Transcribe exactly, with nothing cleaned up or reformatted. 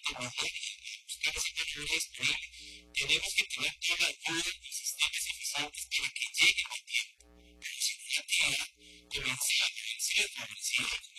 tecnología y buscar esa tecnología disponible. Tenemos que tener toda la ayuda y sistemas eficientes para que lleguen a tiempo. Pero si no la tienen, comienza a ser favorecido.